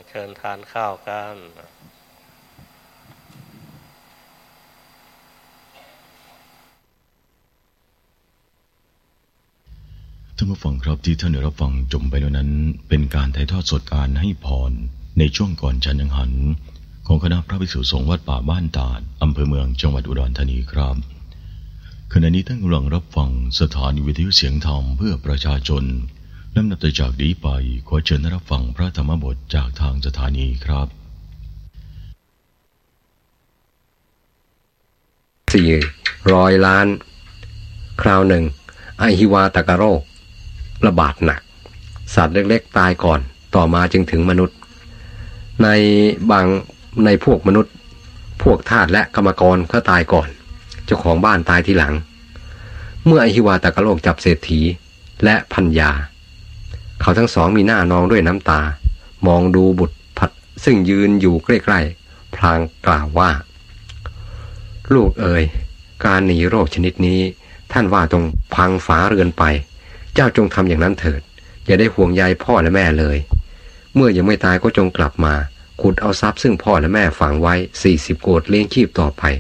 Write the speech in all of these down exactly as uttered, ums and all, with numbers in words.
เชิญทานข้าวกันท่านผู้ฟังครับที่ท่านได้รับฟังจบไปแล้วนั้นเป็นการถ่ายทอดสดการให้พรในช่วงก่อนฉันยังหันของคณะพระภิกษุสงฆ์วัดป่าบ้านตาดอำเภอเมืองจังหวัดอุดรธานีครับขณะนี้ท่านกำลังรับฟังสถานีวิทยุเสียงธรรมเพื่อประชาชนลำดับต่อจากนี้ไปขอเชิญรับฟังพระธรรมบทจากทางสถานีครับสี่ร้อยล้านคราวหนึ่งอหิวาตกโรคระบาดหนักสัตว์เล็กๆตายก่อนต่อมาจึงถึงมนุษย์ในบางในพวกมนุษย์พวกทาสและกรรมกรก็ตายก่อนเจ้าของบ้านตายทีหลังเมื่ออหิวาตกโรคจับเศรษฐีและพัญญาเขาทั้งสองมีหน้านองด้วยน้ำตามองดูบุตรพัดซึ่งยืนอยู่ใกล้ๆพลางกล่าวว่าลูกเอ๋ยการหนีโรคชนิดนี้ท่านว่าต้องพังฝาเรือนไปเจ้าจงทำอย่างนั้นเถิดอย่าได้ห่วงใยพ่อและแม่เลยเมื่อยังไม่ตายก็จงกลับมาขุดเอาทรัพย์ซึ่งพ่อและแม่ฝังไว้สี่สิบโกฏเลี้ยงชีพต่อไป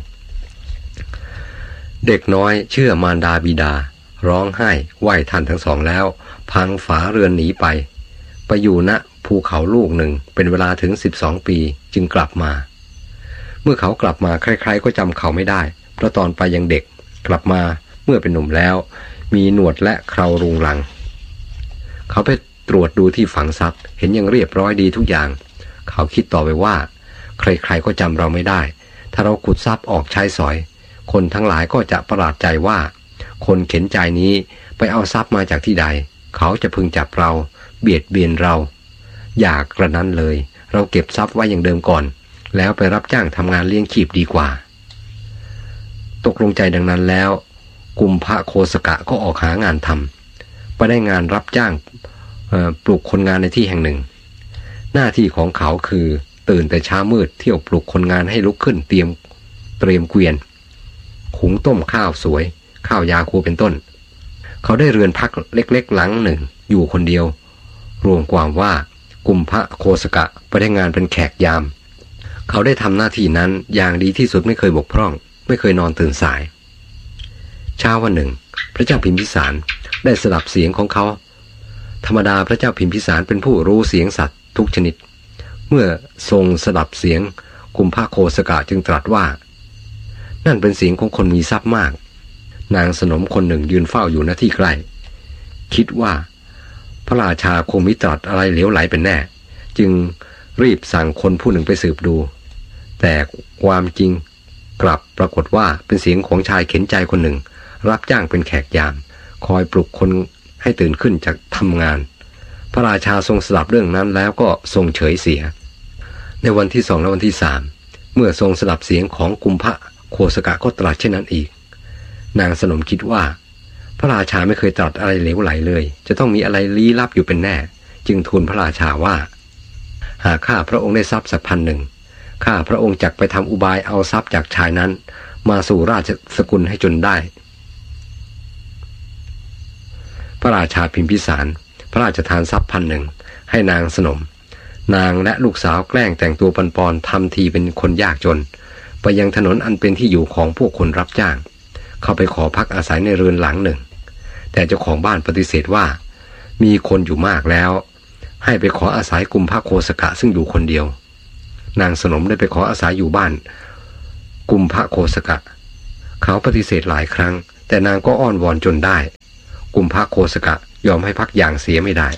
เด็กน้อยเชื่อมารดาบิดาร้องไห้ไหว้ท่านทั้งสองแล้วพังฝาเรือนหนีไปไปอยู่ณภูเขาลูกหนึ่งเป็นเวลาถึงสิบสองปีจึงกลับมาเมื่อเขากลับมาใครๆก็จำเขาไม่ได้เพราะตอนไปยังเด็กกลับมาเมื่อเป็นหนุ่มแล้วมีหนวดและเครารุงรังเขาไปตรวจดูที่ฝังทรัพย์เห็นยังเรียบร้อยดีทุกอย่างเขาคิดต่อไปว่าใครๆก็จำเราไม่ได้ถ้าเราขุดทรัพย์ออกใช้สอยคนทั้งหลายก็จะประหลาดใจว่าคนเข็นใจนี้ไปเอาทรัพย์มาจากที่ใดเขาจะพึงจับเราเบียดเบียนเราอย่ากระนั้นเลยเราเก็บทรัพย์ไว้อย่างเดิมก่อนแล้วไปรับจ้างทำงานเลี้ยงชีพดีกว่าตกลงใจดังนั้นแล้วกุมภโคสกะก็ออกหางานทำไปได้งานรับจ้างปลูกคนงานในที่แห่งหนึ่งหน้าที่ของเขาคือตื่นแต่เช้ามืดเที่ยวปลุกคนงานให้ลุกขึ้นเตรียมเตรียมเกวียนหุงต้มข้าวสวยข้าวยาคูเป็นต้นเขาได้เรือนพักเล็กๆหลังหนึ่งอยู่คนเดียวรวมความว่ากุมภโคสกะไปได้งานเป็นแขกยามเขาได้ทำหน้าที่นั้นอย่างดีที่สุดไม่เคยบกพร่องไม่เคยนอนตื่นสายเช้าวันหนึ่งพระเจ้าพิมพิสารได้สดับเสียงของเขาธรรมดาพระเจ้าพิมพิสารเป็นผู้รู้เสียงสัตว์ทุกชนิดเมื่อทรงสดับเสียงกุมภโคสกะจึงตรัสว่านั่นเป็นเสียงของคนมีทรัพย์มากนางสนมคนหนึ่งยืนเฝ้าอยู่ณที่ใกล้คิดว่าพระราชาคงมิตรัสอะไรเหลวไหลเป็นแน่จึงรีบสั่งคนผู้หนึ่งไปสืบดูแต่ความจริงกลับปรากฏว่าเป็นเสียงของชายเข็นใจคนหนึ่งรับจ้างเป็นแขกยามคอยปลุกคนให้ตื่นขึ้นจากทำงานพระราชาทรงสดับเรื่องนั้นแล้วก็ทรงเฉยเสียในวันที่สองและวันที่สามเมื่อทรงสดับเสียงของกุมภโคสกะก็ตรัสเช่นนั้นอีกนางสนมคิดว่าพระราชาไม่เคยตรัสอะไรเหลวไหลเลยจะต้องมีอะไรลี้ลับอยู่เป็นแน่จึงทูลพระราชาว่าหากข้าพระองค์ได้ทรัพย์สักพันหนึ่งข้าพระองค์จักไปทำอุบายเอาทรัพย์จากชายนั้นมาสู่ราชสกุลให้จนได้พระราชาพิมพิสารพระราชทานทรัพย์พันหนึ่งให้นางสนมนางและลูกสาวแกล้งแต่งตัวปอนๆทำทีเป็นคนยากจนไปยังถนนอันเป็นที่อยู่ของพวกคนรับจ้างเข้าไปขอพักอาศัยในเรือนหลังหนึ่งแต่เจ้าของบ้านปฏิเสธว่ามีคนอยู่มากแล้วให้ไปขออาศัยกุมภโคสกะซึ่งอยู่คนเดียวนางสนมได้ไปขออาศัยอยู่บ้านกุมภโคสกะเขาปฏิเสธหลายครั้งแต่นางก็อ้อนวอนจนได้กุมภโคสกะยอมให้พักอย่างเสียไม่ได้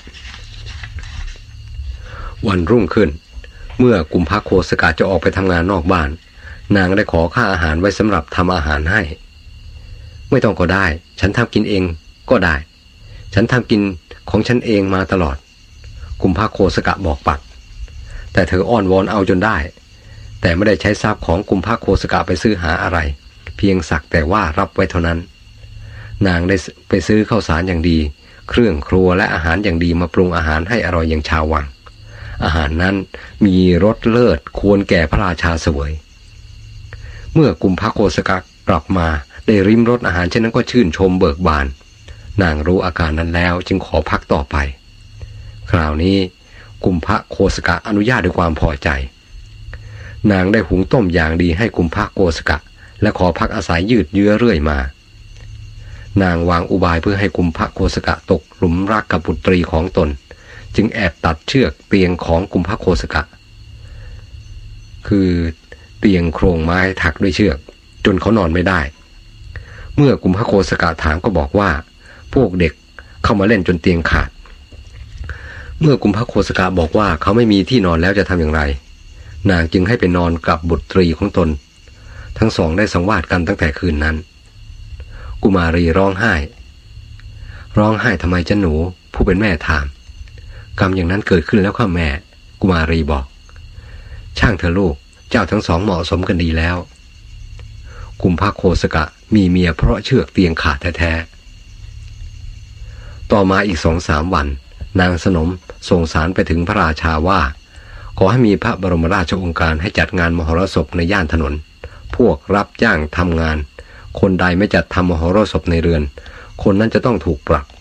วันรุ่งขึ้นเมื่อกุมภโคสกะจะออกไปทำงานนอกบ้านนางได้ขอค่าอาหารไว้สำหรับทำอาหารให้ไม่ต้องก็ได้ฉันทำกินเองก็ได้ฉันทำกินของฉันเองมาตลอดกุมภโคสกะบอกปัดแต่เธออ้อนวอนเอาจนได้แต่ไม่ได้ใช้ทรัพย์ของกุมภโคสกะไปซื้อหาอะไรเพียงสักแต่ว่ารับไว้เท่านั้นนางได้ไปซื้อข้าวสารอย่างดีเครื่องครัวและอาหารอย่างดีมาปรุงอาหารให้อร่อยอย่างชาววังอาหารนั้นมีรสเลิศควรแก่พระราชาเสวยเมื่อกุมภโคสกะกลับมาได้ริมรสอาหารเช่นนั้นก็ชื่นชมเบิกบานนางรู้อาการนั้นแล้วจึงขอพักต่อไปคราวนี้กุมภโคสกะอนุญาตด้วยความพอใจนางได้หุงต้มอย่างดีให้กุมภโคสกะและขอพักอาศัยยืดเยื้อเรื่อยมานางวางอุบายเพื่อให้กุมภโคสกะตกหลุมรักกับบุตรีของตนจึงแอบตัดเชือกเตียงของกุมภโคสกะคือเตียงโครงไม้ถักด้วยเชือกจนเขานอนไม่ได้เมื่อกุมภโคสกะถามก็บอกว่าพวกเด็กเข้ามาเล่นจนเตียงขาดเมื่อกุมภโคสกะบอกว่าเขาไม่มีที่นอนแล้วจะทำอย่างไรนางจึงให้ไปนอนกับบุตรีของตนทั้งสองได้สังวาสกันตั้งแต่คืนนั้นกุมารีร้องไห้ร้องไห้ทำไมจ๊ะหนูผู้เป็นแม่ถามกรรมอย่างนั้นเกิดขึ้นแล้วค่ะแม่กุมารีบอกช่างเธอลูกเจ้าทั้งสองเหมาะสมกันดีแล้วกุมภโคสกะมีเมียเพราะเชือกเตียงขาดแท้ๆต่อมาอีกสองสามวันนางสนมส่งสารไปถึงพระราชาว่าขอให้มีพระบรมราชโองการให้จัดงานมหรสพในย่านถนนพวกรับจ้างทำงานคนใดไม่จัดทำมหรสพในเรือนคนนั้นจะต้องถูกปรับ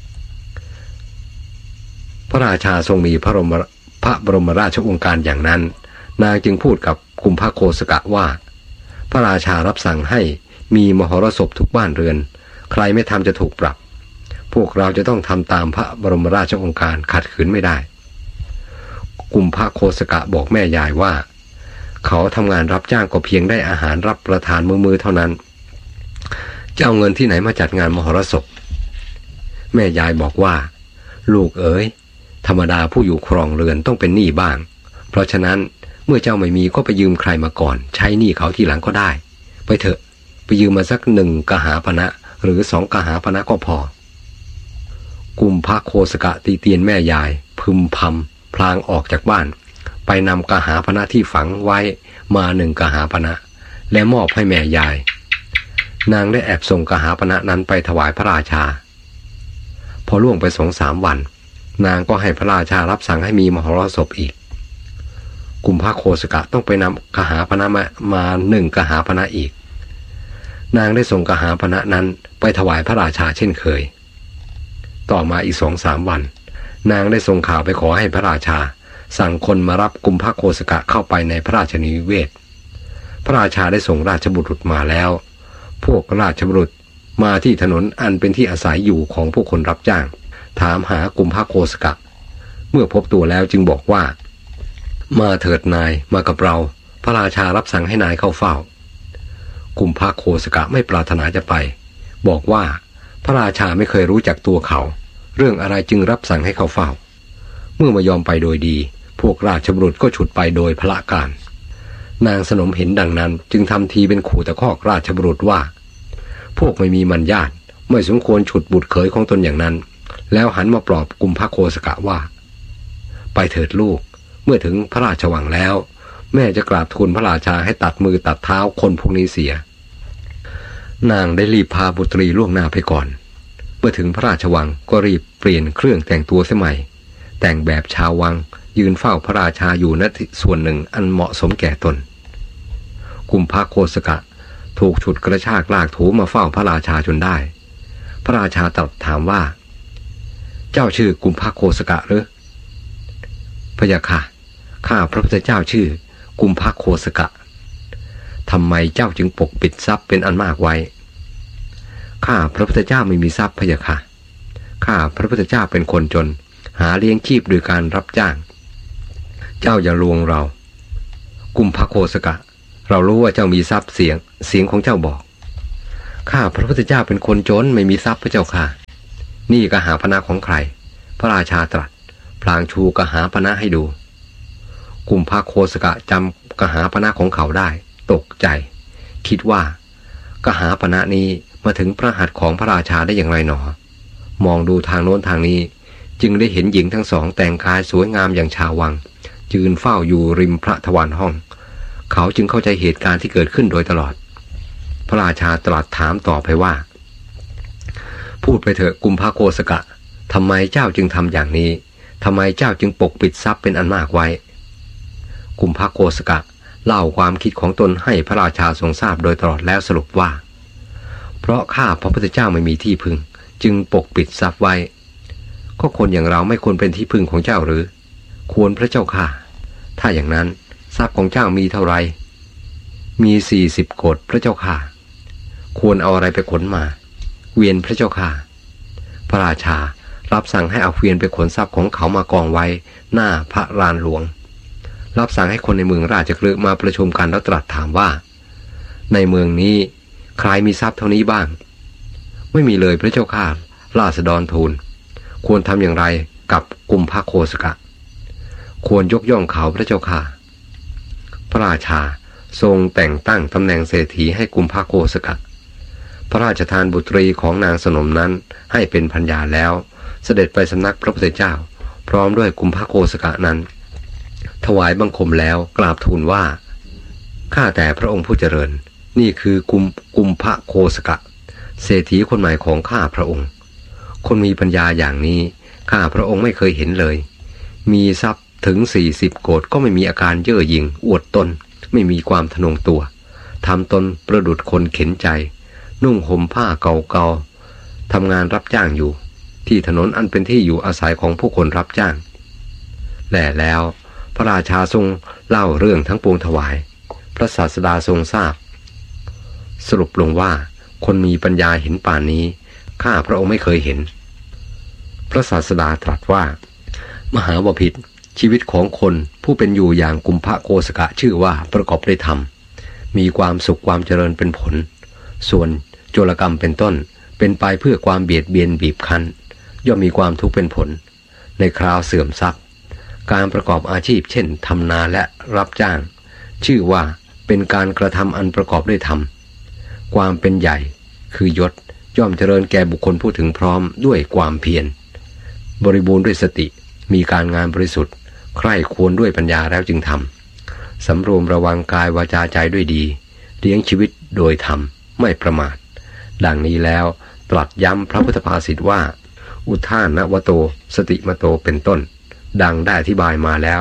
พระราชาทรงมีพระบรมพระบรมราชโองการอย่างนั้นนางจึงพูดกับกุมภโคสกะว่าพระราชารับสั่งให้มีมหรสพทุกบ้านเรือนใครไม่ทำจะถูกปรับพวกเราจะต้องทำตามพระบรมราชโองการขัดขืนไม่ได้กุมภโคสกะบอกแม่ยายว่าเขาทำงานรับจ้างก็เพียงได้อาหารรับประทานมื้อๆเท่านั้นจะเอาเงินที่ไหนมาจัดงานมหรสพแม่ยายบอกว่าลูกเอ๋ยธรรมดาผู้อยู่ครองเรือนต้องเป็นหนี้บ้างเพราะฉะนั้นเมื่อเจ้าไม่มีก็ไปยืมใครมาก่อนใช้หนี้เขาทีหลังก็ได้ไปเถอะไปยืมมาสักหนึ่งกหาปณะหรือสองกหาปณะก็พอกุมภโคสกะตีเตียนแม่ยายพึมพำพลางออกจากบ้านไปนำกหาปณะที่ฝังไว้มาหนึ่งกหาปณะและมอบให้แม่ยายนางได้แอบส่งกหาปณะนั้นไปถวายพระราชาพอล่วงไปสองสามวันนางก็ให้พระราชารับสั่งให้มีมหรสพอีกกุมภโคสกะต้องไปนำกหาปณะมามาหนึ่งกหาปณะอีกนางได้ส่งกหาปณะนั้นไปถวายพระราชาเช่นเคยต่อมาอีกสองสามวันนางได้ส่งข่าวไปขอให้พระราชาสั่งคนมารับกุมภโคสกะเข้าไปในพระราชนิเวศพระราชาได้ส่งราชบุรุษมาแล้วพวกราชบุรุษมาที่ถนนอันเป็นที่อาศัยอยู่ของผู้คนรับจ้างถามหากุมภโคสกะเมื่อพบตัวแล้วจึงบอกว่ามาเถิดนายมากับเราพระราชารับสั่งให้นายเข้าเฝ้ากุมภโคสกะไม่ปรารถนาจะไปบอกว่าพระราชาไม่เคยรู้จักตัวเขาเรื่องอะไรจึงรับสั่งให้เข้าเฝ้าเมื่อมายอมไปโดยดีพวกราชบุรุษก็ฉุดไปโดยพละการนางสนมเห็นดังนั้นจึงทำทีเป็นขู่ตะคอกราชบุรุษว่าพวกไม่มีมัญญาติไม่สมควรฉุดบุตรเขยของตนอย่างนั้นแล้วหันมาปลอบกุมภโคสกะว่าไปเถิดลูกเมื่อถึงพระราชวังแล้วแม่จะกราบทูลพระราชาให้ตัดมือตัดเท้าคนพวกนี้เสียนางได้รีบพาบุตรีล่วงหน้าไปก่อนเมื่อถึงพระราชวังก็รีบเปลี่ยนเครื่องแต่งตัวเสียใหม่แต่งแบบชาววังยืนเฝ้าพระราชาอยู่ณส่วนหนึ่งอันเหมาะสมแก่ตนกุมภโคสกะถูกฉุดกระชากลากถูมาเฝ้าพระราชาจนได้พระราชาตรัสถามว่าเจ้าชื่อกุมภโคสกะหรือพระยาค่ะข้าพระพุทธเจ้าชื่อกุมภโคสกะทำไมเจ้าจึงปกปิดทรัพย์เป็นอันมากไว้ข้าพระพุทธเจ้าไม่มีทรัพย์พระยาค่ะข้าพระพุทธเจ้าเป็นคนจนหาเลี้ยงชีพโดยการรับจ้างเจ้าอย่าลวงเรากุมภโคสกะเรารู้ว่าเจ้ามีทรัพย์เสียงเสียงของเจ้าบอกข้าพระพุทธเจ้าเป็นคนจนไม่มีทรัพย์พระเจ้าค่ะนี่กหาปณะของใครพระราชาตรัสพลางชูกหาปณะให้ดูกุมภโคสกะจำกหาปณะของเขาได้ตกใจคิดว่ากหาปณะนี้มาถึงพระหัตถ์ของพระราชาได้อย่างไรหนอมองดูทางโน้นทางนี้จึงได้เห็นหญิงทั้งสองแต่งกายสวยงามอย่างชาววังยืนเฝ้าอยู่ริมพระทวารห้องเขาจึงเข้าใจเหตุการณ์ที่เกิดขึ้นโดยตลอดพระราชาตรัสถามต่อไปว่าพูดไปเถอะกุมภโคสกะทำไมเจ้าจึงทำอย่างนี้ทำไมเจ้าจึงปกปิดทรัพย์เป็นอันมากไว้กุมภโคสกะเล่าความคิดของตนให้พระราชาทรงทราบโดยตลอดแล้วสรุปว่าเพราะข้าพระพุทธเจ้าไม่มีที่พึ่งจึงปกปิดทรัพย์ไว้ก็คนอย่างเราไม่ควรเป็นที่พึ่งของเจ้าหรือควรพระเจ้าค่ะถ้าอย่างนั้นทรัพย์ของเจ้ามีเท่าไรมีสี่สิบโกฏพระเจ้าค่ะควรเอาอะไรไปขนมาเกวียนพระเจ้าค่ะพระราชารับสั่งให้เอาเกวียนไปขนทรัพย์ของเขามากองไว้หน้าพระลานหลวงรับสั่งให้คนในเมืองราชคฤห์มาประชุมกันแล้วตรัสถามว่าในเมืองนี้ใครมีทรัพย์เท่านี้บ้างไม่มีเลยพระเจ้าค่ะราษฎรทูลควรทำอย่างไรกับกุมภโคสกะควรยกย่องเขาพระเจ้าค่ะพระราชาทรงแต่งตั้งตำแหน่งเศรษฐีให้กุมภโคสกะพระราชทานบุตรีของนางสนมนั้นให้เป็นภรรยาแล้วเสด็จไปสำนักพระพุทธเจ้าพร้อมด้วยกุมภโคสกะนั้นถวายบังคมแล้วกราบทูลว่าข้าแต่พระองค์ผู้เจริญนี่คือกุมกุมภโคสกะเศรษฐีคนใหม่ของข้าพระองค์คนมีปัญญาอย่างนี้ข้าพระองค์ไม่เคยเห็นเลยมีทรัพย์ถึงสี่สิบโกฏก็ไม่มีอาการเย่อหยิ่งอวดตนไม่มีความทะนงตัวทำตนประดุจคนเข็นใจนุ่งห่มผ้าเก่าๆทำงานรับจ้างอยู่ที่ถนนอันเป็นที่อยู่อาศัยของผู้คนรับจ้างแลแล้วพระราชาทรงเล่าเรื่องทั้งปวงถวายพระศาสดาทรงทราบสรุปลงว่าคนมีปัญญาเห็นป่านนี้ข้าพระองค์ไม่เคยเห็นพระศาสดาตรัสว่ามหาวพิตรชีวิตของคนผู้เป็นอยู่อย่างกุมภโคสกะชื่อว่าประกอบด้วยธรรมมีความสุขความเจริญเป็นผลส่วนโจรกรรมเป็นต้นเป็นไปเพื่อความเบียดเบียนบีบคั้นย่อมมีความทุกข์เป็นผลในคราวเสื่อมทรัพย์การประกอบอาชีพเช่นทำนาและรับจ้างชื่อว่าเป็นการกระทำอันประกอบด้วยธรรมความเป็นใหญ่คือยศย่อมเจริญแก่บุคคลผู้ถึงพร้อมด้วยความเพียรบริบูรณ์ด้วยสติมีการงานบริสุทธิ์ใคร่ควรด้วยปัญญาแล้วจึงทำสำรวมระวังกายวาจาใจด้วยดีเลี้ยงชีวิตโดยธรรมไม่ประมาทดังนี้แล้วตรัสย้ำพระพุทธภาษิตว่าอุทานวโตสติมโตเป็นต้นดังได้อธิบายมาแล้ว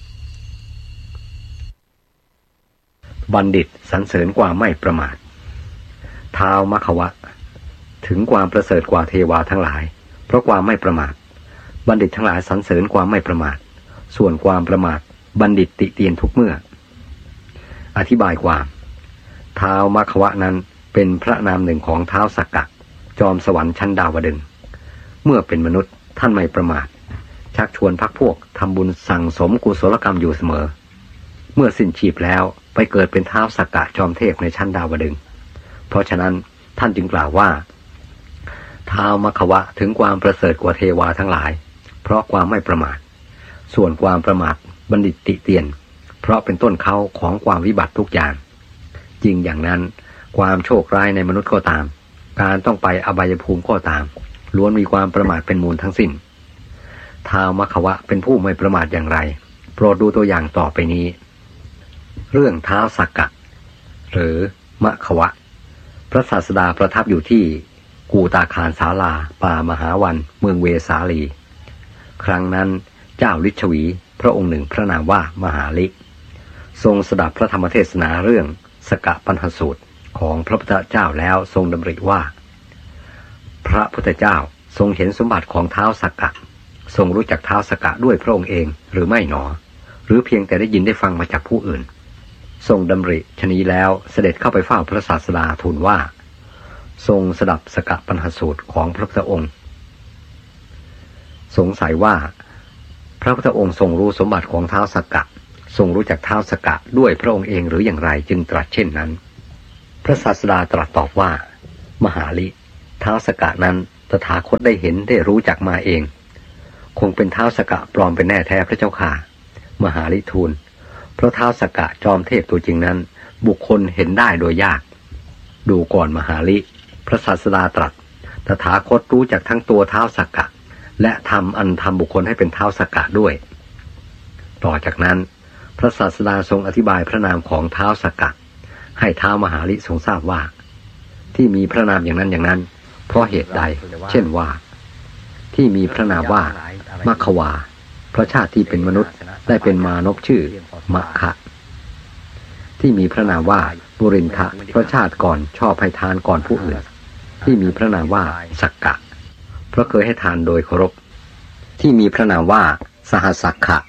บัณฑิตสรรเสริญกว่าไม่ประมาทท้าวมขวะถึงความประเสริฐกว่าเทวาทั้งหลายเพราะความไม่ประมาทบัณฑิตทั้งหลายสรรเสริญความไม่ประมาทส่วนความประมาทบัณฑิตติเตียนทุกเมื่ออธิบายความท้าวมขวะนั้นเป็นพระนามหนึ่งของท้าวสักกะจอมสวรรค์ชั้นดาวดึงส์เมื่อเป็นมนุษย์ท่านไม่ประมาทชักชวนพรรคพวกทำบุญสั่งสมกุศลกรรมอยู่เสมอเมื่อสิ้นชีพแล้วไปเกิดเป็นท้าวสักกะจอมเทพในชั้นดาวดึงส์เพราะฉะนั้นท่านจึงกล่าวว่าท้าวมขวะถึงความประเสริฐกว่าเทวาทั้งหลายเพราะความไม่ประมาทส่วนความประมาทบัณฑิตติเตียนเพราะเป็นต้นเขาของความวิบัติทุกอย่างจริงอย่างนั้นความโชคร้ายในมนุษย์ก็ตามการต้องไปอบายภูมิก็ตามล้วนมีความประมาทเป็นมูลทั้งสิ้นท้าวมขวะเป็นผู้ไม่ประมาทอย่างไรโปรดดูตัวอย่างต่อไปนี้เรื่องท้าวสักกะหรือมขวะพระศาสดาประทับอยู่ที่กูตาคารศาลาป่ามหาวันเมืองเวสาลีครั้งนั้นเจ้าฤชวีพระองค์หนึ่งพระนามว่ามหาลิทรงสดับพระธรรมเทศนาเรื่องสกปัญหสูตรของพระพุทธเจ้าแล้วทรงดำริว่าพระพุทธเจ้าทรงเห็นสมบัติของท้าวสักกะทรงรู้จักท้าวสักกะด้วยพระองค์เองหรือไม่หนอหรือเพียงแต่ได้ยินได้ฟังมาจากผู้อื่นทรงดำริชนี้แล้วเสด็จเข้าไปเฝ้าพระศาสดาทูลว่าทรงสดับสกปัญหสูตรของพระพุทธองค์สงสัยว่าพระพุทธองค์ทรงรู้สมบัติของท้าวสักกะทรงรู้จักท้าวสักกะด้วยพระองค์เองหรืออย่างไรจึงตรัสเช่นนั้นพระศาสดาตรัสตอบว่ามหาลิท้าวสักกะนั้นตถาคตได้เห็นได้รู้จักมาเองคงเป็นท้าวสักกะปลอมเป็นแน่แท้พระเจ้าค่ะมหาลิทูลเพราะท้าวสักกะจอมเทพตัวจริงนั้นบุคคลเห็นได้โดยยากดูก่อนมหาลิพระศาสดาตรัสตถาคตรู้จักทั้งตัวท้าวสักกะและทำอันทำบุคคลให้เป็นท้าวสักกะด้วยต่อจากนั้นพระศาสดาทรงอธิบายพระนามของท้าวสักกะให้ท้าวมหาลิทรงทราบว่าที่มีพระนามอย่างนั้นอย่างนั้นเพราะเหตุใดเช่นว่าที่มีพระนามว่ามขวาเพราะชาติที่เป็นมนุษย์ได้เป็นมานพชื่อมคะที่มีพระนามว่าบุรินทะเพราะชาติก่อนชอบให้ทานก่อนผู้อื่นที่มีพระนามว่าสักกะเพราะเคยให้ทานโดยเคารพที่มีพระนามว่าสหสักขะ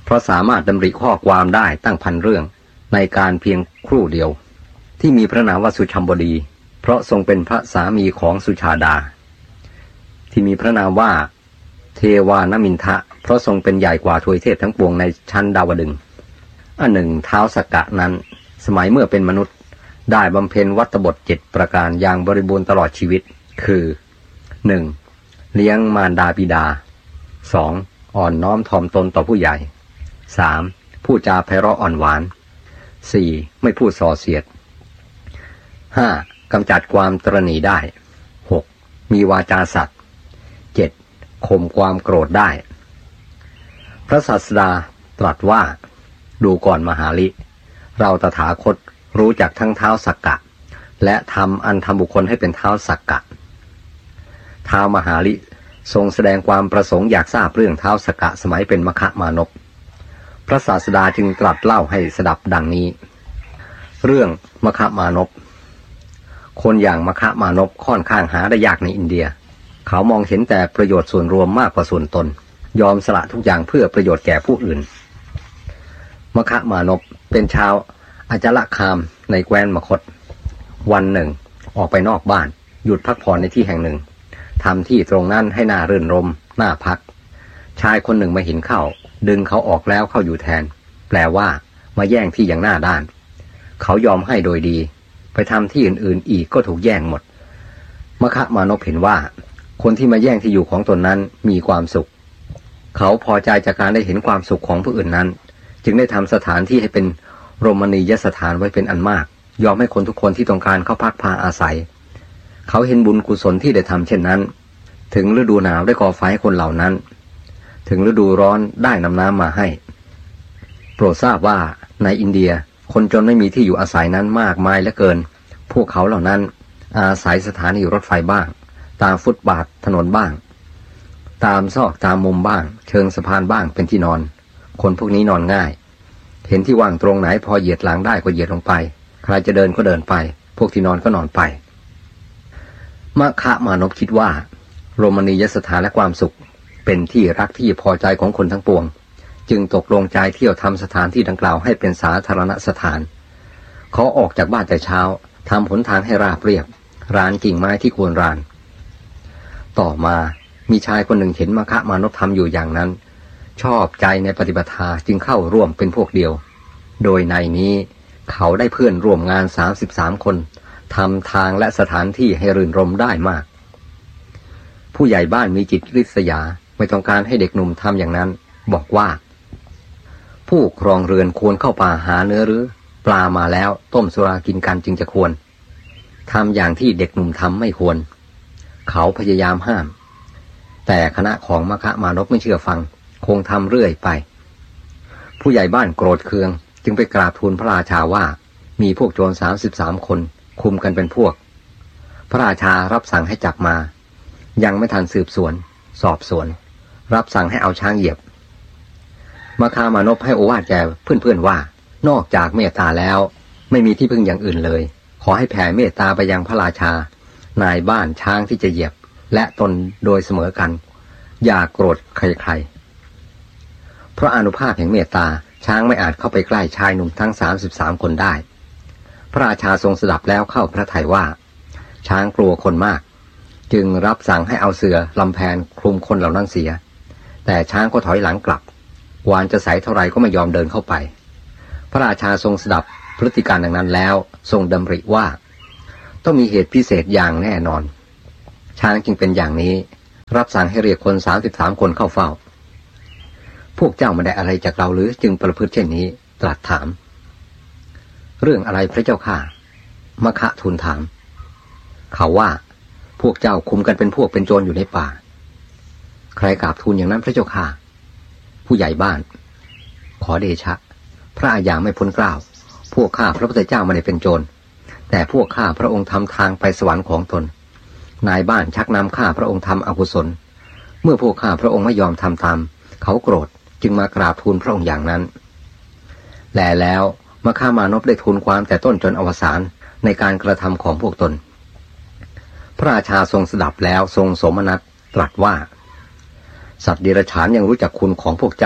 เพราะสามารถดำริข้อความได้ตั้งพันเรื่องในการเพียงครู่เดียวที่มีพระนามว่าสุชัมบดีเพราะทรงเป็นพระสามีของสุชาดาที่มีพระนามว่าเทวานมินทะเพราะทรงเป็นใหญ่กว่าทวยเทพทั้งปวงในชั้นดาวดึงส์อันหนึ่งท้าวสักกะนั้นสมัยเมื่อเป็นมนุษย์ได้บำเพ็ญวัตบทเจ็ดประการอย่างบริบูรณ์ตลอดชีวิตคือ หนึ่ง. เลี้ยงมารดาบิดา สอง. อ่อนน้อมถ่อมตนต่อผู้ใหญ่ สาม. พูดจาไพเราะอ่อนหวาน สี่. ไม่พูดส่อเสียด ห้า. กำจัดความตระหนี่ได้ หก. มีวาจาสัตย์ เจ็ด. ข่มความโกรธได้พระศาสดาตรัสว่าดูก่อนมหาลิเราตถาคตรู้จักทั้งท้าวสักกะและทำอันทำบุคคลให้เป็นท้าวสักกะท้าวมหาลิทรงแสดงความประสงค์อยากทราบเรื่องท้าวสักกะสมัยเป็นมคมานพพระศาสดาจึงตรัสเล่าให้สดับดังนี้เรื่องมคมานพคนอย่างมคมานพค่อนข้างหาได้ยากในอินเดียเขามองเห็นแต่ประโยชน์ส่วนรวมมากกว่าส่วนตนยอมสละทุกอย่างเพื่อประโยชน์แก่ผู้อื่นมคมานพเป็นชาวอจลคามในแคว้นมคธวันหนึ่งออกไปนอกบ้านหยุดพักผ่อนในที่แห่งหนึ่งทำที่ตรงนั้นให้น่ารื่นรมน่าพักชายคนหนึ่งมาเห็นเข้าดึงเขาออกแล้วเข้าอยู่แทนแปลว่ามาแย่งที่อย่างหน้าด้านเขายอมให้โดยดีไปทำที่อื่นๆอีกก็ถูกแย่งหมดมคมานพเห็นว่าคนที่มาแย่งที่อยู่ของตนนั้นมีความสุขเขาพอใจจากการได้เห็นความสุขของผู้อื่นนั้นจึงได้ทำสถานที่ให้เป็นโรมณียสถานไว้เป็นอันมากยอมให้คนทุกคนที่ต้องการเข้าพักพาอาศัยเขาเห็นบุญกุศลที่ได้ทำเช่นนั้นถึงฤดูหนาวได้ก่อไฟให้คนเหล่านั้นถึงฤดูร้อนได้นำน้ำมาให้โปรดทราบว่าในอินเดียคนจนไม่มีที่อยู่อาศัยนั้นมากมายเหลือเกินพวกเขาเหล่านั้นอาศัยสถานีรถไฟบ้างตามฟุตบาทถนนบ้างตามซอกตามมุมบ้างเชิงสะพานบ้างเป็นที่นอนคนพวกนี้นอนง่ายเห็นที่ว่างตรงไหนพอเหยียดหลังได้ก็เหยียดลงไปใครจะเดินก็เดินไปพวกที่นอนก็นอนไปมคมานพคิดว่าโรมณียสถานและความสุขเป็นที่รักที่พอใจของคนทั้งปวงจึงตกลงใจเที่ยวทำสถานที่ดังกล่าวให้เป็นสาธารณสถานเขาออกจากบ้านแต่เช้าทำหนทางให้ราบเรียบรานกิ่งไม้ที่ควรรานต่อมามีชายคนหนึ่งเห็นมคมานพทำอยู่อย่างนั้นชอบใจในปฏิปทาจึงเข้าร่วมเป็นพวกเดียวโดยในนี้เขาได้เพื่อนร่วมงานสามสิบสามคนทำทางและสถานที่ให้รื่นรมได้มากผู้ใหญ่บ้านมีจิตริษยาไม่ต้องการให้เด็กหนุ่มทำอย่างนั้นบอกว่าผู้ครองเรือนควรเข้าป่าหาเนื้อหรือปลามาแล้วต้มสุรากินกันจึงจะควรทำอย่างที่เด็กหนุ่มทำไม่ควรเขาพยายามห้ามแต่คณะของมคมานพไม่เชื่อฟังคงทำเรื่อยไปผู้ใหญ่บ้านโกรธเคืองจึงไปกราบทูลพระราชาว่ามีพวกโจรสามสิบสามคนคุมกันเป็นพวกพระราชารับสั่งให้จับมายังไม่ทันสืบสวนสอบสวนรับสั่งให้เอาช้างเหยียบมคมานพให้โอวาทแก่เพื่อนๆว่านอกจากเมตตาแล้วไม่มีที่พึ่งอย่างอื่นเลยขอให้แผ่เมตตาไปยังพระราชานายบ้านช้างที่จะเหยียบและตนโดยเสมอกันอย่าโกรธใครๆเพราะอานุภาพแห่งเมตตาช้างไม่อาจเข้าไปใกล้ชายหนุ่มทั้งสามสิบสามคนได้พระราชาทรงสดับแล้วเข้าพระทัยว่าช้างกลัวคนมากจึงรับสั่งให้เอาเสื่อลำแพนคลุมคนเหล่านั้นเสียแต่ช้างก็ถอยหลังกลับวานจะใสเท่าไรก็ไม่ยอมเดินเข้าไปพระราชาทรงสดับพฤติการดังนั้นแล้วทรงดำริว่าต้องมีเหตุพิเศษอย่างแน่นอนช้างจึงเป็นอย่างนี้รับสั่งให้เรียกคนสามสิบสามคนเข้าเฝ้าพวกเจ้าไม่ได้อะไรจากเราหรือจึงประพฤติเช่นนี้ตรัสถามเรื่องอะไรพระเจ้าข้ามคทูลถามเขาว่าพวกเจ้าคุมกันเป็นพวกเป็นโจรอยู่ในป่าใครกราบทูลอย่างนั้นพระเจ้าข้าผู้ใหญ่บ้านขอเดชะพระอาญาไม่พ้นเกล้าพวกข้าพระพุทธเจ้าไม่ได้เป็นโจรแต่พวกข้าพระองค์ทำทางไปสวรรค์ของตนนายบ้านชักนำข้าพระองค์ทำอกุศลเมื่อพวกข้าพระองค์ไม่ยอมทำตามเขาโกรธจึงมากราบทูลพระองค์อย่างนั้นแลแล้วมคมานพได้ทูลความแต่ต้นจนอวสานในการกระทำของพวกตนพระราชาทรงสดับแล้วทรงโสมนัสตรัสว่าสัตว์เดรัจฉานยังรู้จักคุณของพวกเจ้า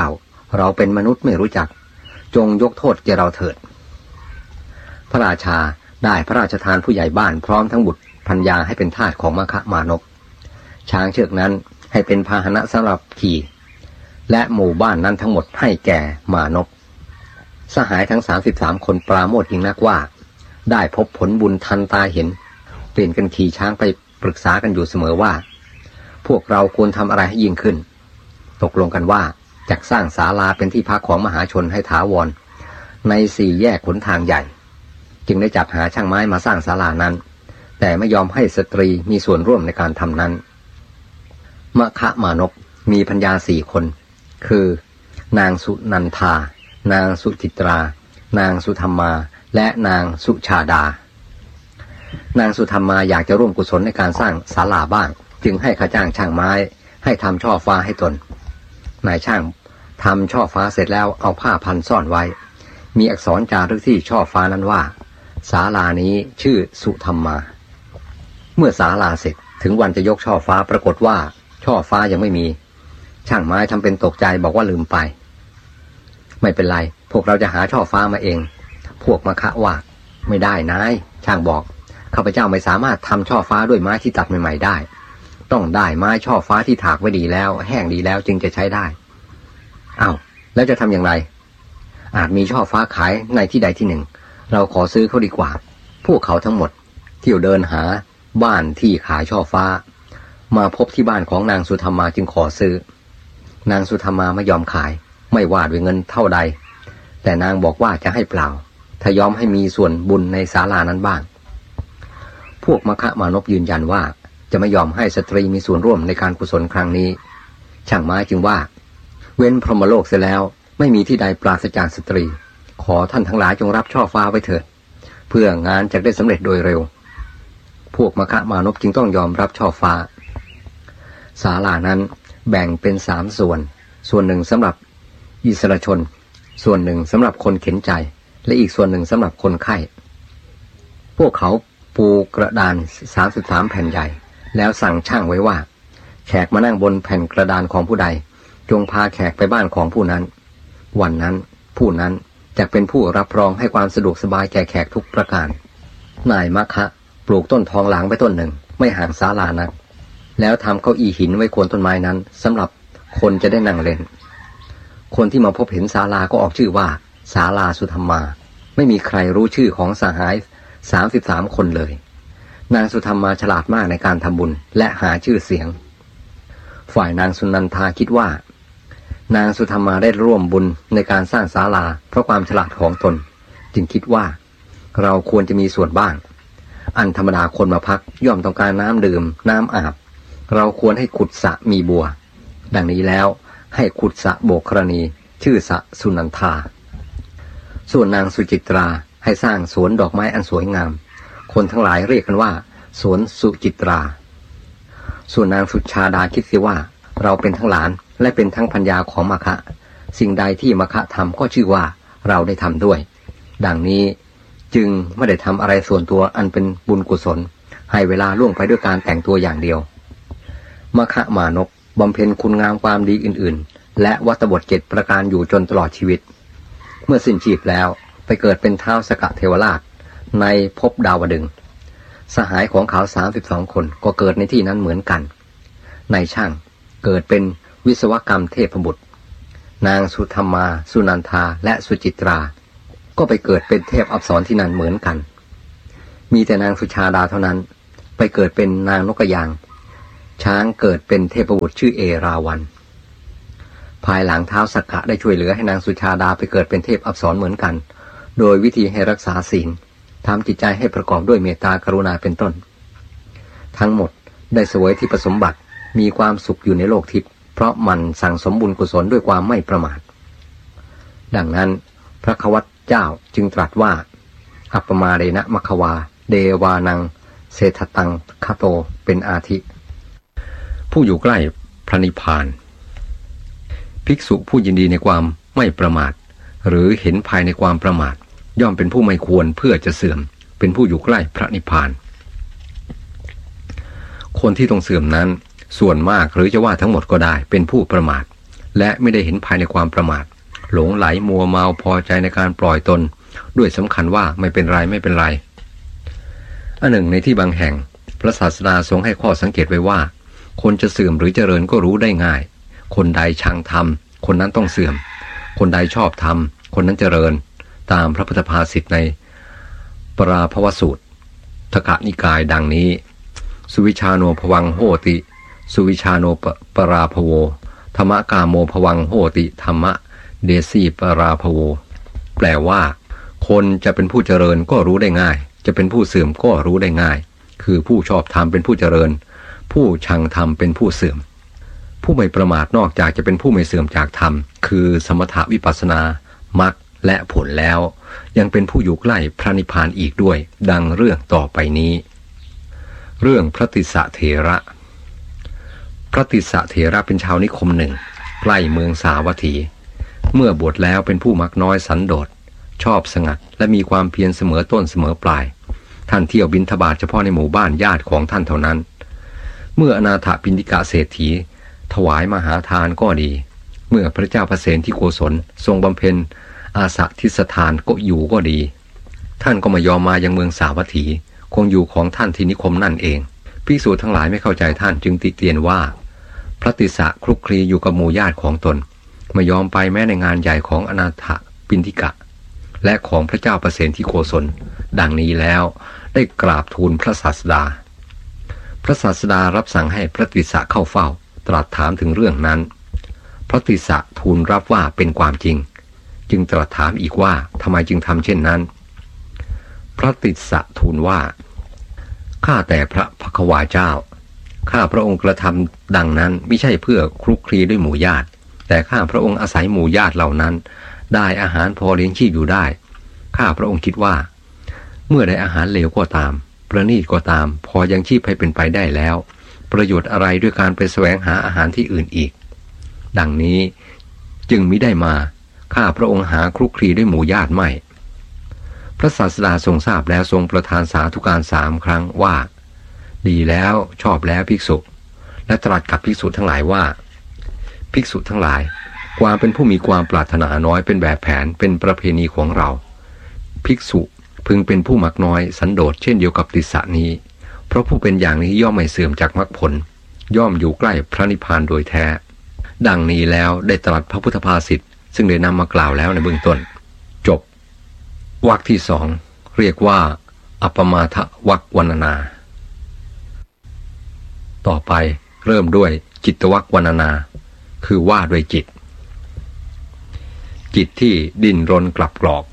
เราเป็นมนุษย์ไม่รู้จักจงยกโทษแก่เราเถิดพระราชาได้พระราชทานผู้ใหญ่บ้านพร้อมทั้งบุตรภรรยาให้เป็นทาสของมคะมานพช้างเชือกนั้นให้เป็นพาหนะสำหรับขี่และหมู่บ้านนั้นทั้งหมดให้แก่มานพสหายทั้งสามสิบสามคนปราโมทย์ยิ่งนักว่าได้พบผลบุญทันตาเห็นเปลี่ยนกันขี่ช้างไปปรึกษากันอยู่เสมอว่าพวกเราควรทำอะไรให้ยิ่งขึ้นตกลงกันว่าจะสร้างศาลาเป็นที่พักของมหาชนให้ถาวรในสี่แยกหนทางใหญ่จึงได้จัดหาช่างไม้มาสร้างศาลานั้นแต่ไม่ยอมให้สตรีมีส่วนร่วมในการทำนั้นมคะมานพมีภรรยาสี่คนคือนางสุนันทานางสุจิตรานางสุธรรมาและนางสุชาดานางสุธรรมาอยากจะร่วมกุศลในการสร้างศาลาบ้างจึงให้ค่าจ้างช่างไม้ให้ทำช่อฟ้าให้ตนนายช่างทำช่อฟ้าเสร็จแล้วเอาผ้าพันซ่อนไว้มีอักษรจารึกที่ช่อฟ้านั้นว่าศาลานี้ชื่อสุธรรมาเมื่อศาลาเสร็จถึงวันจะยกช่อฟ้าปรากฏว่าช่อฟ้ายังไม่มีช่างไม้ทำเป็นตกใจบอกว่าลืมไปไม่เป็นไรพวกเราจะหาช่อฟ้ามาเองพวกมคะว่าไม่ได้นายช่างบอกข้าพเจ้าไม่สามารถทำช่อฟ้าด้วยไม้ที่ตัดใหม่ๆได้ต้องได้ไม้ช่อฟ้าที่ถากไว้ดีแล้วแห้งดีแล้วจึงจะใช้ได้อ้าวแล้วจะทำอย่างไรอาจมีช่อฟ้าขายในที่ใดที่หนึ่งเราขอซื้อเขาดีกว่าพวกเขาทั้งหมดเที่ยวเดินหาบ้านที่ขายช่อฟ้ามาพบที่บ้านของนางสุธรรมาจึงขอซื้อนางสุธรรมาไม่ยอมขายไม่ว่าด้วยเงินเท่าใดแต่นางบอกว่าจะให้เปล่าถ้ายอมให้มีส่วนบุญในศาลานั้นบ้างพวกมคะมานพยืนยันว่าจะไม่ยอมให้สตรีมีส่วนร่วมในการกุศลครั้งนี้ช่างไม้จึงว่าเว้นพรหมโลกเสียแล้วไม่มีที่ใดปราศจากสตรีขอท่านทั้งหลายจงรับช่อฟ้าไว้เถิดเพื่องานจะได้สำเร็จโดยเร็วพวกมคะมานพจึงต้องยอมรับช่อฟ้าศาลานั้นแบ่งเป็นสามส่วนส่วนหนึ่งสำหรับอิสรชนส่วนหนึ่งสำหรับคนเข็นใจและอีกส่วนหนึ่งสำหรับคนไข้พวกเขาปูกระดานสามสิบสามแผ่นใหญ่แล้วสั่งช่างไว้ว่าแขกมานั่งบนแผ่นกระดานของผู้ใดจงพาแขกไปบ้านของผู้นั้นวันนั้นผู้นั้นจะเป็นผู้รับรองให้ความสะดวกสบายแก่แขกทุกประการนายมคะปลูกต้นทองหลางไปต้นหนึ่งไม่ห่างศาลานักแล้วทำเก้าอี้หินไว้โคนต้นไม้นั้นสำหรับคนจะได้นั่งเล่นคนที่มาพบเห็นศาลาก็ออกชื่อว่าศาลาสุธรรมาไม่มีใครรู้ชื่อของสหายสามสิบสามคนเลยนางสุธรรมาฉลาดมากในการทำบุญและหาชื่อเสียงฝ่ายนางสุนันทาคิดว่านางสุธรรมาได้ร่วมบุญในการสร้างศาลาเพราะความฉลาดของตนจึงคิดว่าเราควรจะมีส่วนบ้างอันธรรมดาคนมาพักย่อมต้องการน้ำดื่มน้ำอาบเราควรให้ขุดสระมีบัวดังนี้แล้วให้ขุดสระโบกกรณีชื่อสระสุนันทาส่วนนางสุจิตราให้สร้างสวนดอกไม้อันสวยงามคนทั้งหลายเรียกกันว่าสวนสุจิตราส่วนนางสุชาดาคิดเสียว่าเราเป็นทั้งหลานและเป็นทั้งภรรยาของมคะสิ่งใดที่มคะทำก็ชื่อว่าเราได้ทำด้วยดังนี้จึงไม่ได้ทำอะไรส่วนตัวอันเป็นบุญกุศลให้เวลาล่วงไปด้วยการแต่งตัวอย่างเดียวมคะมานพบำเพ็ญคุณงามความดีอื่นๆและวัตบทเจ็ดประการอยู่จนตลอดชีวิตเมื่อสิ้นชีพแล้วไปเกิดเป็นท้าวสกเทวราชในภพดาวดึงส์สหายของเขาสามสิบสองคนก็เกิดในที่นั้นเหมือนกันนายช่างเกิดเป็นวิศวกรรมเทพบุตรนางสุธรรมาสุนันทาและสุจิตราก็ไปเกิดเป็นเทพอัปสรที่นั่นเหมือนกันมีแต่นางสุชาดาเท่านั้นไปเกิดเป็นนางนกยางช้างเกิดเป็นเทพบุตรชื่อเอราวัณภายหลังท้าวสักกะได้ช่วยเหลือให้นางสุชาดาไปเกิดเป็นเทพอัปสรเหมือนกันโดยวิธีให้รักษาศีลทำจิตใจให้ประกอบด้วยเมตตากรุณาเป็นต้นทั้งหมดได้เสวยที่ผสมบัติมีความสุขอยู่ในโลกทิพย์เพราะมันสั่งสมบุญกุศลด้วยความไม่ประมาทดังนั้นพระควัตเจ้าจึงตรัสว่าอัปปมาเรนะมัคควาเดวานังเศรษฐตังคโตเป็นอาทิผู้อยู่ใกล้พระนิพพานภิกษุผู้ยินดีในความไม่ประมาทหรือเห็นภายในความประมาทย่อมเป็นผู้ไม่ควรเพื่อจะเสื่อมเป็นผู้อยู่ใกล้พระนิพพานคนที่ต้องเสื่อมนั้นส่วนมากหรือจะว่าทั้งหมดก็ได้เป็นผู้ประมาทและไม่ได้เห็นภายในความประมาทหลงไหลมัวเมาพอใจในการปล่อยตนด้วยสำคัญว่าไม่เป็นไรไม่เป็นไรอันหนึ่งในที่บางแห่งพระศาสดาทรงให้ข้อสังเกตไว้ว่าคนจะเสื่อมหรือเจริญก็รู้ได้ง่ายคนใดชังธรรมคนนั้นต้องเสื่อมคนใดชอบธรรมคนนั้นเจริญตามพระพุทธภาษิตในปราภวสูตรทกนิกายดังนี้สุวิชาโนภวังโหติสุวิชาโนปปราภโวธรรมกาโมภวังโหติธรรมะเดสีปราภโวแปลว่าคนจะเป็นผู้เจริญก็รู้ได้ง่ายจะเป็นผู้เสื่อมก็รู้ได้ง่ายคือผู้ชอบธรรมเป็นผู้เจริญผู้ชังธรรมเป็นผู้เสื่อมผู้ไม่ประมาทนอกจากจะเป็นผู้ไม่เสื่อมจากธรรมคือสมถวิปัสสนามรรคและผลแล้วยังเป็นผู้อยู่ใกล้พระนิพพานอีกด้วยดังเรื่องต่อไปนี้เรื่องพระติสสะเถระพระติสสะเถระเป็นชาวนิคมหนึ่งใกล้เมืองสาวัตถีเมื่อบวชแล้วเป็นผู้มักน้อยสันโดษชอบสงัดและมีความเพียรเสมอต้นเสมอปลายท่านเที่ยวบิณฑบาตเฉพาะในหมู่บ้านญาติของท่านเท่านั้นเมื่ออนาถปิณฑิกะเศรษฐีถวายมหาทานก็ดีเมื่อพระเจ้าพระเสนที่โกศลทรงบำเพ็ญอาสาทิสทานก็อยู่ก็ดีท่านก็ไม่ยอมมายังเมืองสาวัตถีคงอยู่ของท่านที่นิคมนั่นเองภิกษุทั้งหลายไม่เข้าใจท่านจึงติเตียนว่าพระติสสะคลุกคลีอยู่กับหมู่ญาติของตนไม่ยอมไปแม้ในงานใหญ่ของอนาถปิณฑิกะและของพระเจ้าประเสนที่โกศลดังนี้แล้วได้กราบทูลพระศาสดาพระศาสดารับสั่งให้พระติสสะเข้าเฝ้าตรัสถามถึงเรื่องนั้นพระติสสะทูลรับว่าเป็นความจริงจึงตรัสถามอีกว่าทำไมจึงทำเช่นนั้นพระติสสะทูลว่าข้าแต่พระภควาเจ้าข้าพระองค์กระทำดังนั้นไม่ใช่เพื่อคลุกคลีด้วยหมู่ญาติแต่ข้าพระองค์อาศัยหมู่ญาติเหล่านั้นได้อาหารพอเลี้ยงชีพอยู่ได้ข้าพระองค์คิดว่าเมื่อได้อาหารเหลวก็ตามประณีตก็ตามพอยังชีพให้เป็นไปได้แล้วประโยชน์อะไรด้วยการไปแสวงหาอาหารที่อื่นอีกดังนี้จึงมิได้มาข้าพระองค์หาคลุกคลีด้วยหมู่ญาติไม่พระศาสดาทรงทราบแล้วทรงประทานสาธุการสามครั้งว่าดีแล้วชอบแล้วภิกษุและตรัสกับภิกษุทั้งหลายว่าภิกษุทั้งหลายความเป็นผู้มีความปรารถนาน้อยเป็นแบบแผนเป็นประเพณีของเราภิกษุพึงเป็นผู้มักน้อยสันโดษเช่นเดียวกับติสสะนี้เพราะผู้เป็นอย่างนี้ย่อมไม่เสื่อมจากมรรคผลย่อมอยู่ใกล้พระนิพพานโดยแท้ดังนี้แล้วได้ตรัสพระพุทธภาษิตซึ่งได้นำมากล่าวแล้วในเบื้องต้นจบวรรคที่สองเรียกว่าอัปมาทวรรควรรณนาต่อไปเริ่มด้วยจิตวรรควรรณนาคือว่าด้วยจิตจิตที่ดิ้นรนกลับกรอก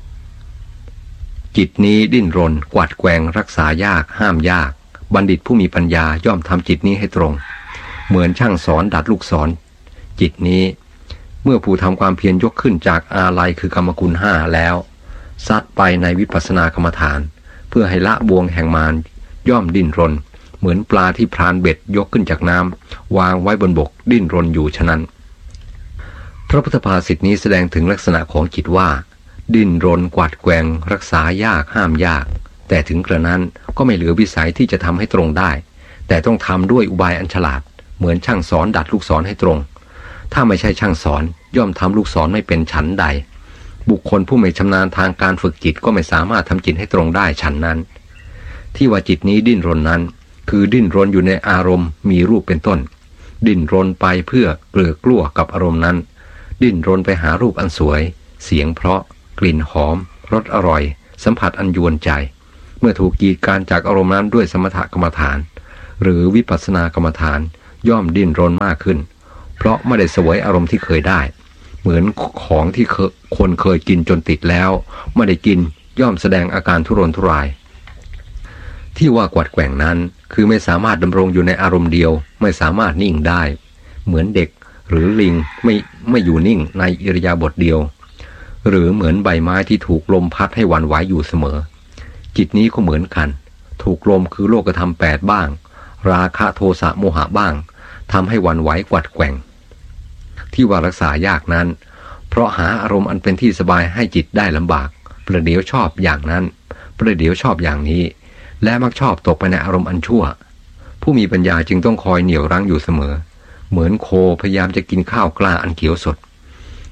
จิตนี้ดิ้นรนกวาดแกว่งรักษายากห้ามยากบัณฑิตผู้มีปัญญาย่อมทำจิตนี้ให้ตรงเหมือนช่างสอนดัดลูกศรจิตนี้เมื่อผู้ทำความเพียรยกขึ้นจากอาลัยคือกรรมคุณห้าแล้วซัดไปในวิปัสสนากรรมฐานเพื่อให้ละบ่วงแห่งมารย่อมดิ้นรนเหมือนปลาที่พรานเบ็ดยกขึ้นจากน้ำวางไว้บนบกดิ้นรนอยู่ฉะนั้นพระพุทธภาษิตนี้แสดงถึงลักษณะของจิตว่าดิ้นรนกวาดแกว่งรักษายากห้ามยากแต่ถึงกระนั้นก็ไม่เหลือวิสัยที่จะทำให้ตรงได้แต่ต้องทำด้วยอุบายอันฉลาดเหมือนช่างสอนดัดลูกศรให้ตรงถ้าไม่ใช่ช่างสอนย่อมทำลูกศรไม่เป็นฉันใดบุคคลผู้ไม่ชำนาญทางการฝึกจิตก็ไม่สามารถทำจิตให้ตรงได้ฉันนั้นที่ว่าจิตนี้ดิ้นรนนั้นคือดิ้นรนอยู่ในอารมณ์มีรูปเป็นต้นดิ้นรนไปเพื่อเกลือกลั้วกับอารมณ์นั้นดิ้นรนไปหารูปอันสวยเสียงเพราะกลิ่นหอมรสอร่อยสัมผัสอันยวนใจเมื่อถูกกีดกันจากอารมณ์นั้นด้วยสมถกรรมฐานหรือวิปัสสนากรรมฐานย่อมดิ้นรนมากขึ้นเพราะไม่ได้เสวยอารมณ์ที่เคยได้เหมือนของที่คนเคยกินจนติดแล้วไม่ได้กินย่อมแสดงอาการทุรนทุรายที่ว่ากวัดแกว่งนั้นคือไม่สามารถดำรงอยู่ในอารมณ์เดียวไม่สามารถนิ่งได้เหมือนเด็กหรือลิงไม่ไม่อยู่นิ่งในอิริยาบถเดียวหรือเหมือนใบไม้ที่ถูกลมพัดให้หวั่นไหวอยู่เสมอจิตนี้ก็เหมือนกันถูกลมคือโลกธรรมแปดบ้างราคะโทสะโมหะบ้างทำให้หวั่นไหวกวัดแกว่งที่ว่ารักษายากนั้นเพราะหาอารมณ์อันเป็นที่สบายให้จิตได้ลำบากประเดี๋ยวชอบอย่างนั้นประเดี๋ยวชอบอย่างนี้และมักชอบตกไปในอารมณ์อันชั่วผู้มีปัญญาจึงต้องคอยเหนี่ยวรั้งอยู่เสมอเหมือนโคพยายามจะกินข้าวกล้าอันเขียวสด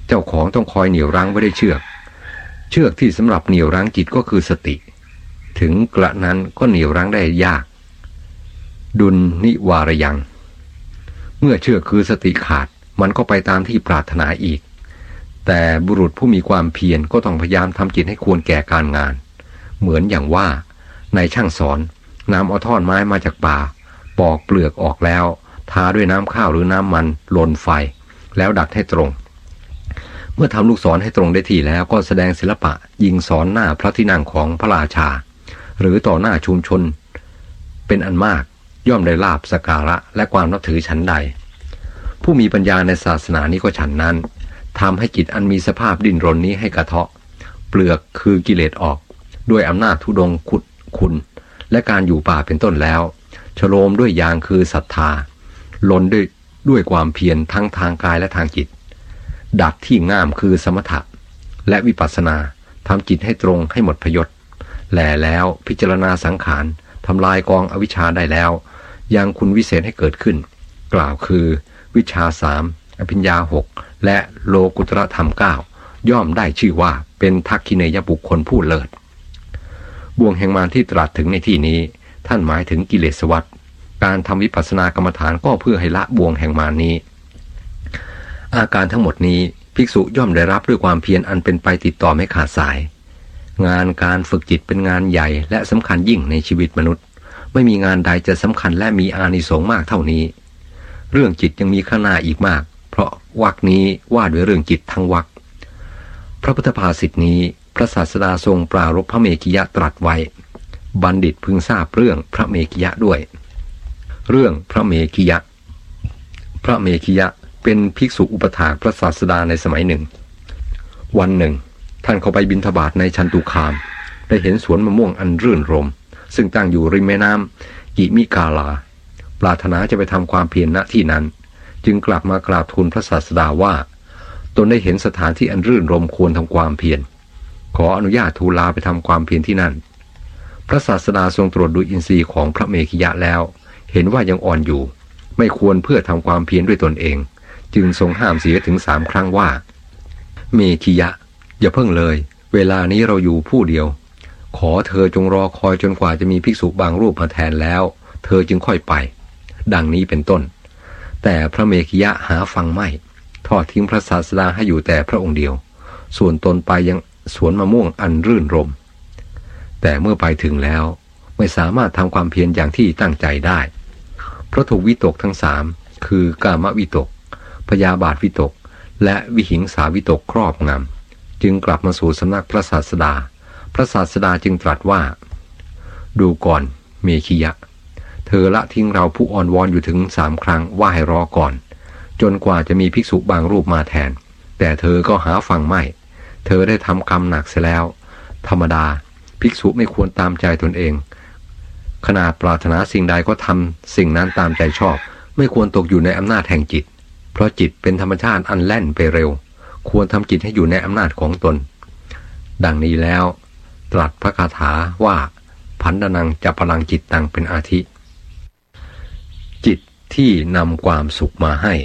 เจ้าของต้องคอยเหนี่ยวรั้งไว้ด้วยเชือกเชือกที่สำหรับเหนี่ยวรั้งจิตก็คือสติถึงกระนั้นก็เหนี่ยวรั้งได้ยากดุลนิวารยังเมื่อเชือกคือสติขาดมันก็ไปตามที่ปรารถนาอีกแต่บุรุษผู้มีความเพียรก็ต้องพยายามทำจิตให้ควรแก่การงานเหมือนอย่างว่าในช่างสอนนำเอาท่อนไม้มาจากป่าปอกเปลือกออกแล้วทาด้วยน้ำข้าวหรือน้ำมันลนไฟแล้วดัดให้ตรงเมื่อทำลูกศรให้ตรงได้ที่แล้วก็แสดงศิลปะยิงศรหน้าพระที่นั่งของพระราชาหรือต่อหน้าชุมชนเป็นอันมากย่อมได้ลาภสักการะและความนับถือฉันใดผู้มีปัญญาในศาสนานี้ก็ฉันนั้นทำให้จิตอันมีสภาพดิ้นรนนี้ให้กระเทาะเปลือกคือกิเลสออกด้วยอำนาจธุดงค์ขุดคุณและการอยู่ป่าเป็นต้นแล้วฉโลมด้วยยางคือศรัทธาลนด้วยด้วยความเพียรทั้งทางกายและทางจิตดัดที่ง่ามคือสมถะและวิปัสสนาทำจิตให้ตรงให้หมดพยศแลแล้วพิจารณาสังขารทำลายกองอวิชชาได้แล้วยังคุณวิเศษให้เกิดขึ้นกล่าวคือวิชชาสามอภิญญาหกและโลกุตรธรรมเก้าย่อมได้ชื่อว่าเป็นทักขิเนยบุคคลผู้เลิศบ่วงแห่งมารที่ตรัสถึงในที่นี้ท่านหมายถึงกิเลสวัฏการทำวิปัสสนากรรมฐานก็เพื่อให้ละบ่วงแห่งมารนี้อาการทั้งหมดนี้ภิกษุย่อมได้รับด้วยความเพียรอันเป็นไปติดต่อไม่ขาดสายงานการฝึกจิตเป็นงานใหญ่และสำคัญยิ่งในชีวิตมนุษย์ไม่มีงานใดจะสำคัญและมีอานิสงส์มากเท่านี้เรื่องจิตยังมีข้างหน้าอีกมากเพราะวรรคนี้ว่าด้วยเรื่องจิตทั้งวรรคพระพุทธภาษิตนี้พระศาสดาทรงปรารภพระเมขิยะตรัสไว้บัณฑิตพึงทราบเรื่องพระเมขิยะด้วยเรื่องพระเมขิยะพระเมขิยะเป็นภิกษุอุปถากพระศาสดาในสมัยหนึ่งวันหนึ่งท่านเข้าไปบิณฑบาตในชันตุคามได้เห็นสวนมะม่วงอันรื่นรมซึ่งตั้งอยู่ริมแม่น้ำกิมิกาลาปรารถนาจะไปทำความเพียรณที่นั้นจึงกลับมากราบทูลพระศาสดาว่าตนได้เห็นสถานที่อันรื่นรมควรทำความเพียรขออนุญาตทูลลาไปทำความเพียรที่นั่นพระศาสดาทรงตรวจดูอินทรีย์ของพระเมขิยะแล้วเห็นว่ายังอ่อนอยู่ไม่ควรเพื่อทำความเพียรด้วยตนเองจึงทรงห้ามเสียถึงสามครั้งว่าเมขิยะอย่าเพิ่งเลยเวลานี้เราอยู่ผู้เดียวขอเธอจงรอคอยจนกว่าจะมีภิกษุบางรูปมาแทนแล้วเธอจึงค่อยไปดังนี้เป็นต้นแต่พระเมขิยะหาฟังไม่ทอดทิ้งพระศาสดาให้อยู่แต่พระองค์เดียวส่วนตนไปยังสวนมะม่วงอันรื่นรมแต่เมื่อไปถึงแล้วไม่สามารถทำความเพียรอย่างที่ตั้งใจได้เพราะถูกวิตกทั้งสามคือกามวิตกพยาบาทวิตกและวิหิงสาวิตกครอบงำจึงกลับมาสู่สำนักพระศาสดาพระศาสดาจึงตรัสว่าดูก่อนเมขิยะเธอละทิ้งเราผู้อ่อนวอนอยู่ถึงสามครั้งว่าให้รอก่อนจนกว่าจะมีภิกษุบางรูปมาแทนแต่เธอก็หาฟังไม่เธอได้ทำกรรมหนักเสียแล้วธรรมดาภิกษุไม่ควรตามใจตนเองขนาดปรารถนาสิ่งใดก็ทำสิ่งนั้นตามใจชอบไม่ควรตกอยู่ในอำนาจแห่งจิตเพราะจิตเป็นธรรมชาติอันแล่นไปเร็วควรทำจิตให้อยู่ในอำนาจของตนดังนี้แล้วตรัสพระคาถาว่าพันดนังจัปพลังจิตตังเป็นอาทิจิตที่นำความสุขมาให้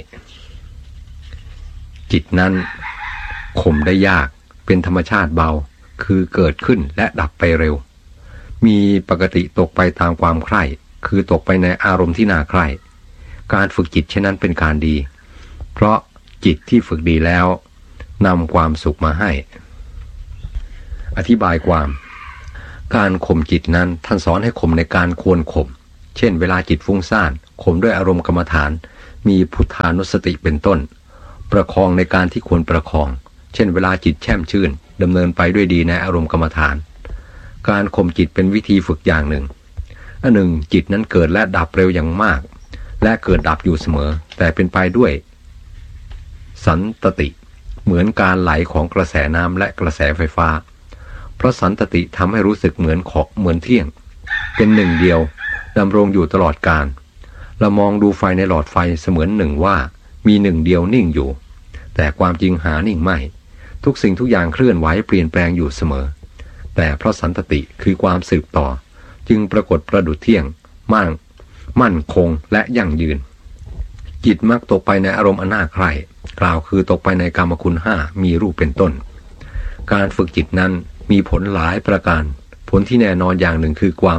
จิตนั้นข่มได้ยากเป็นธรรมชาติเบาคือเกิดขึ้นและดับไปเร็วมีปกติตกไปตามความใคร่คือตกไปในอารมณ์ที่น่าใคร่การฝึกจิตเช่นนั้นเป็นการดีเพราะจิตที่ฝึกดีแล้วนำความสุขมาให้อธิบายความการข่มจิตนั้นท่านสอนให้ข่มในการควรข่มเช่นเวลาจิตฟุ้งซ่านข่มด้วยอารมณ์กรรมฐานมีพุทธานุสติเป็นต้นประคองในการที่ควรประคองเช่นเวลาจิตแช่มชื่นดำเนินไปด้วยดีในอารมณ์กรรมฐานการข่มจิตเป็นวิธีฝึกอย่างหนึ่งอันหนึ่งจิตนั้นเกิดและดับเร็วอย่างมากและเกิดดับอยู่เสมอแต่เป็นไปด้วยสันตติเหมือนการไหลของกระแสน้ำและกระแสไฟฟ้าเพราะสันตติทำให้รู้สึกเหมือนขอบเหมือนเที่ยงเป็นหนึ่งเดียวดำรงอยู่ตลอดกาลเรามองดูไฟในหลอดไฟเสมือนหนึ่งว่ามีหนึ่งเดียวนิ่งอยู่แต่ความจริงหานิ่งไม่ทุกสิ่งทุกอย่างเคลื่อนไหวเปลี่ยนแปลงอยู่เสมอแต่เพราะสันตติคือความสืบต่อจึงปรากฏประดุจเที่ยงมั่นมั่นคงและยั่งยืนจิตมักตกไปในอารมณ์อันน่าใคร่กล่าวคือตกไปในกามคุณห้ามีรูปเป็นต้นการฝึกจิตนั้นมีผลหลายประการผลที่แน่นอนอย่างหนึ่งคือความ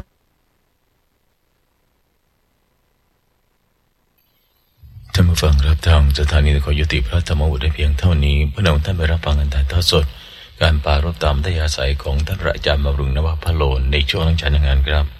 ท่านผู้ฟังรับทางสถานีขอยุติพระธรรมบทได้เพียงเท่านี้เพื่อนำท่านไปรับฟังการถ่ายทอดสดการปรารภตามอัธยาศัยของท่านพระอาจารย์บำรุงนวพะโลในช่วงหลังจากงานครับ